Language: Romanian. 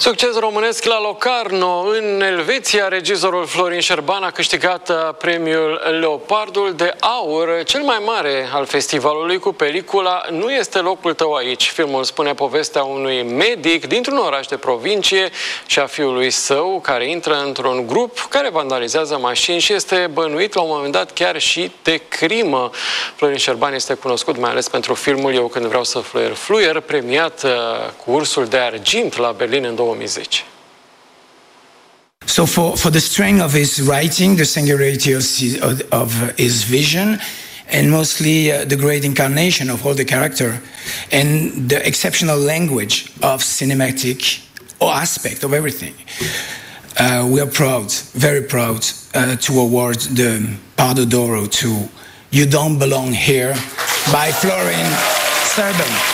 Succes românesc la Locarno. În Elveția, regizorul Florin Șerban a câștigat premiul Leopardul de Aur, cel mai mare al festivalului, cu pelicula Nu este locul tău aici. Filmul spune povestea unui medic dintr-un oraș de provincie și a fiului său, care intră într-un grup care vandalizează mașini și este bănuit la un moment dat chiar și de crimă. Florin Șerban este cunoscut mai ales pentru filmul Eu când vreau să fluier, premiat cu Ursul de Argint la Berlin în 2010. So for the strength of his writing, the singularity of his vision, and mostly the great incarnation of all the character, and the exceptional language of cinematic aspect of everything, we are proud, very proud, to award the Pardo d'Oro to You Don't Belong Here by Florin Șerban.